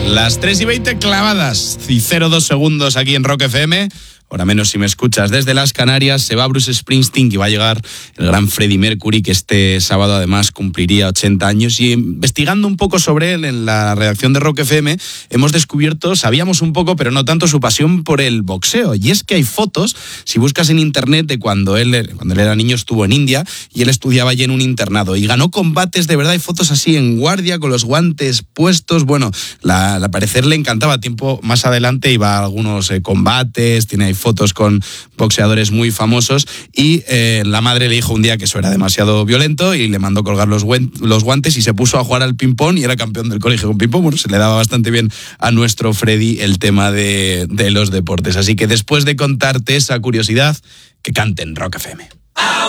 Las 3:20 clavadas y 0,2 segundos aquí en Rock FM. Ahora menos si me escuchas desde las Canarias. Se va Bruce Springsteen y va a llegar el gran Freddie Mercury, que este sábado además cumpliría 80 años. Y investigando un poco sobre él en la redacción de Rock FM, hemos descubierto, sabíamos un poco, pero no tanto, su pasión por el boxeo. Y es que hay fotos, si buscas en internet, de cuando él era niño estuvo en India y él estudiaba allí en un internado. Y ganó combates, de verdad, hay fotos así en guardia, con los guantes puestos. Bueno, al parecer le encantaba. Tiempo más adelante iba a algunos combates, tiene ahí fotos con boxeadores muy famosos y la madre le dijo un día que eso era demasiado violento y le mandó colgar los guantes y se puso a jugar al ping-pong y era campeón del colegio con ping-pong. Bueno, se le daba bastante bien a nuestro Freddy el tema de los deportes. Así que después de contarte esa curiosidad, que canten Rock FM.